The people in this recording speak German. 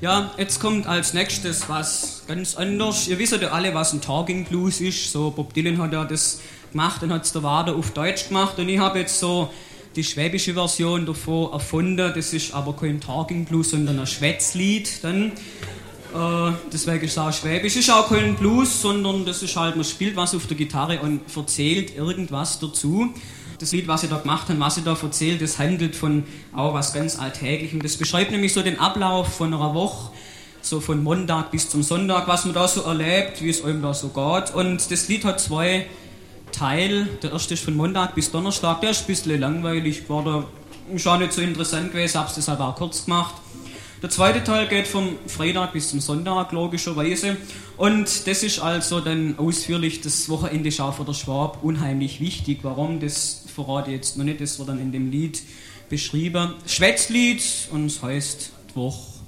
Ja, jetzt kommt als nächstes was ganz anderes. Ihr wisst ja alle, was ein Talking Blues ist. So Bob Dylan hat ja das gemacht, dann hat es der Wader auf Deutsch gemacht und ich habe jetzt so die schwäbische Version davon erfunden. Das ist aber kein Talking Blues, sondern ein Schwätzlied. Dann, deswegen ist es auch schwäbisch. Es ist auch kein Blues, sondern das ist halt, man spielt was auf der Gitarre und erzählt irgendwas dazu. Das Lied, was ich da gemacht habe, was ich da erzählt, das handelt von auch was ganz Alltäglichem. Das beschreibt nämlich so den Ablauf von einer Woche, so von Montag bis zum Sonntag, was man da so erlebt, wie es einem da so geht. Und das Lied hat 2 Teile. Der erste ist von Montag bis Donnerstag, der ist ein bisschen langweilig, war da ist auch nicht so interessant gewesen, hab's deshalb auch kurz gemacht. Der zweite Teil geht vom Freitag bis zum Sonntag, logischerweise. Und das ist also dann ausführlich, das Wochenende ist auch für der Schwab unheimlich wichtig. Warum, das verrate ich jetzt noch nicht, das wird dann in dem Lied beschrieben. Schwätzlied und es heißt die Woche.